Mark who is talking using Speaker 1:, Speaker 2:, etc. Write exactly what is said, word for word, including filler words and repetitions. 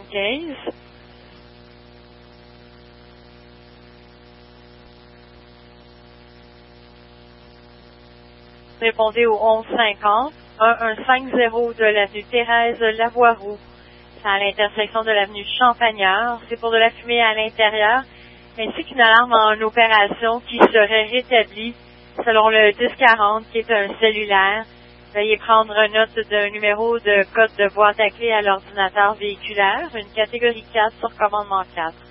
Speaker 1: soixante-quinze. Répondez au onze cinquante, un un cinq zéro de l'avenue Thérèse Lavoie-Roux. C'est à l'intersection de l'avenue Champagnard. C'est pour de la fumée à l'intérieur, ainsi qu'une alarme en opération qui serait rétablie selon le dix quarante, qui est un cellulaire. Veuillez prendre note d'un numéro de code de boîte à clé à l'ordinateur véhiculaire, une catégorie quatre sur commandement quatre.